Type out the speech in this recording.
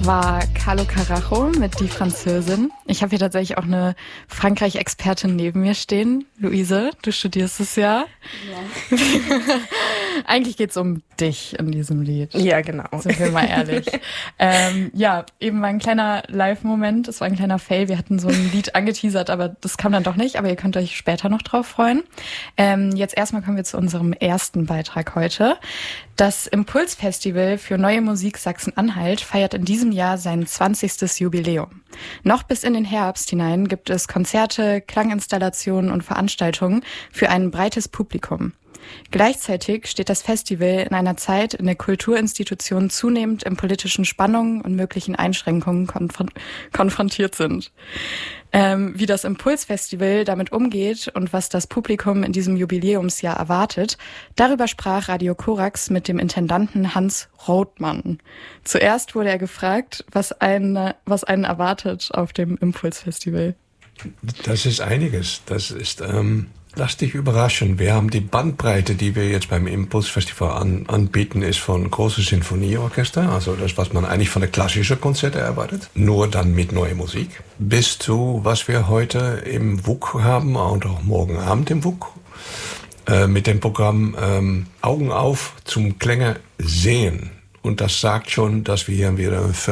war Carlo Carajo mit Die Französin. Ich habe hier tatsächlich auch eine Frankreich-Expertin neben mir stehen. Luise, du studierst es ja. Ja. Eigentlich geht's um dich in diesem Lied. Ja, genau. Sind wir mal ehrlich. Ja, eben mal ein kleiner Live-Moment. Es war ein kleiner Fail. Wir hatten so ein Lied angeteasert, aber das kam dann doch nicht. Aber ihr könnt euch später noch drauf freuen. Jetzt erstmal kommen wir zu unserem ersten Beitrag heute. Das Impulsfestival für Neue Musik Sachsen-Anhalt feiert in diesem Jahr sein 20. Jubiläum. Noch bis in den Herbst hinein gibt es Konzerte, Klanginstallationen und Veranstaltungen für ein breites Publikum. Gleichzeitig steht das Festival in einer Zeit, in der Kulturinstitutionen zunehmend in politischen Spannungen und möglichen Einschränkungen konfrontiert sind. Wie das Impulsfestival damit umgeht und was das Publikum in diesem Jubiläumsjahr erwartet, darüber sprach Radio Korax mit dem Intendanten Hans Rothmann. Zuerst wurde er gefragt, was einen erwartet auf dem Impulsfestival. Das ist einiges. Das ist... Lass dich überraschen. Wir haben die Bandbreite, die wir jetzt beim Impulsfestival anbieten, ist von große Sinfonieorchester, also das, was man eigentlich von der klassischen Konzerte erwartet, nur dann mit neuer Musik, bis zu, was wir heute im WUK haben und auch morgen Abend im WUK, mit dem Programm Augen auf zum Klänge sehen. Und das sagt schon, dass wir hier wieder